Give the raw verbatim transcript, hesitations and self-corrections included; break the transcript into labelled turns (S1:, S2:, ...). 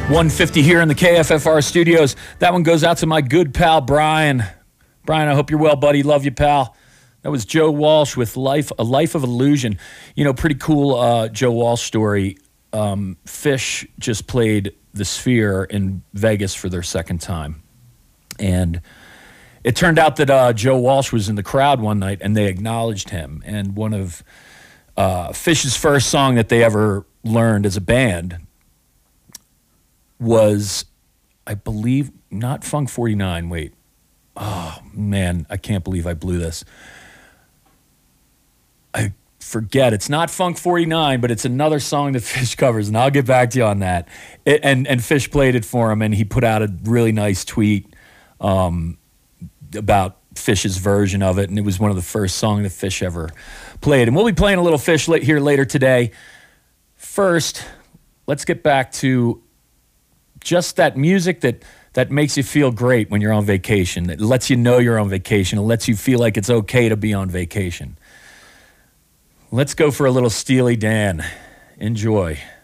S1: one fifty here in the K F F R studios. That one goes out to my good pal, Brian. Brian, I hope you're well, buddy. Love you, pal. That was Joe Walsh with Life, A Life of Illusion. You know, pretty cool uh, Joe Walsh story. Um, Phish just played the Sphere in Vegas for their second time. And it turned out that uh, Joe Walsh was in the crowd one night, and they acknowledged him. And one of uh, Phish's first song that they ever learned as a band was, I believe, not Funk forty-nine. Wait. Oh, man, I can't believe I blew this. I forget. It's not Funk forty-nine, but it's another song that Phish covers, and I'll get back to you on that. It, and, and Phish played it for him, and he put out a really nice tweet um, about Phish's version of it, and it was one of the first songs that Phish ever played. And we'll be playing a little Phish late here later today. First, let's get back to just that music that that makes you feel great when you're on vacation. That lets you know you're on vacation. It lets you feel like it's okay to be on vacation. Let's go for a little Steely Dan. Enjoy.